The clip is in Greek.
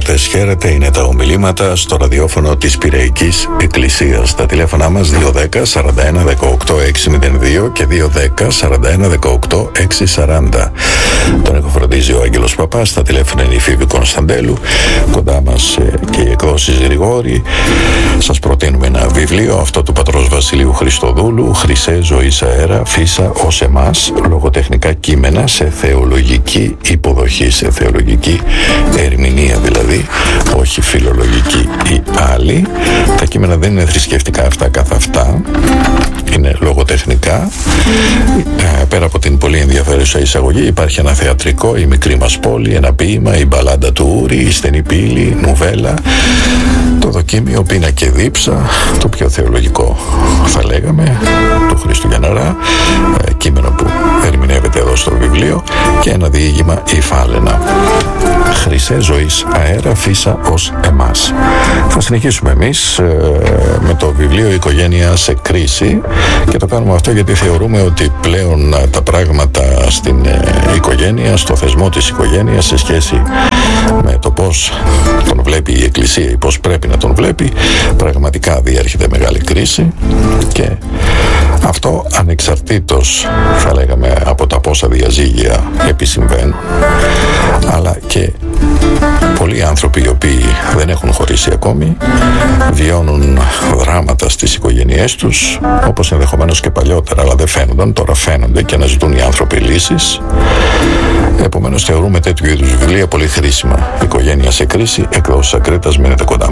ακροατές, χαίρετε. Είναι τα ομιλήματα στο ραδιόφωνο της Πειραϊκής Εκκλησίας. Τα τηλέφωνά μας 210 41 18 602 και 210 41 18 640. Τον έχω φροντίζει ο Άγγελος Παπάς. Στα τηλέφωνα είναι η Φίβη Κωνσταντέλου. Κοντά μας και οι εκδόσεις Γρηγόρη. Σας προτείνουμε ένα βιβλίο, αυτό του πατρός Βασιλείου Χριστοδούλου, «Χρυσέ ζωής αέρα, φύσα ως εμάς», λογοτεχνικά κείμενα σε θεολογική υποδοχή, σε θεολογική ερμηνεία δηλαδή, όχι φιλολογική ή άλλη. Τα κείμενα δεν είναι θρησκευτικά αυτά καθ' αυτά, είναι λογοτεχνικά. Πέρα από την πολύ ενδιαφέρουσα εισαγωγή υπάρχει ένα θεατρικό, η μικρή μας πόλη, ένα ποίημα, η μπαλάντα του Ούρη, η στενή πύλη, νουβέλα, το δοκίμιο Πείνα και Δίψα, το πιο θεολογικό θα λέγαμε, του Χρήστου Γιανναρά, κείμενο που ερμηνεύεται εδώ στο βιβλίο, και ένα διήγημα, η Φάλαινα. Χρυσέ ζωής αέρα, φύσα ως εμάς. Θα συνεχίσουμε εμείς με το βιβλίο «Οικογένεια σε κρίση», και το κάνουμε αυτό γιατί θεωρούμε ότι πλέον τα πράγματα στην οικογένεια, στο θεσμό της οικογένειας, σε σχέση με το πώς τον βλέπει η Εκκλησία ή πώς πρέπει να τον βλέπει, πραγματικά διέρχεται μεγάλη κρίση, και αυτό ανεξαρτήτως, θα λέγαμε, από τα πόσα διαζύγια επισυμβαίνουν, αλλά και πολλοί άνθρωποι οι οποίοι δεν έχουν χωρίσει ακόμη βιώνουν δράματα στις οικογένειές τους, όπως ενδεχομένως και παλιότερα, αλλά δεν φαίνονταν, τώρα φαίνονται και αναζητούν οι άνθρωποι λύσεις. Επομένως θεωρούμε τέτοιου είδους βιβλία πολύ χρήσιμα. «Οικογένεια σε κρίση», εκδόσεις Ακρίτας, μείνετε κοντά.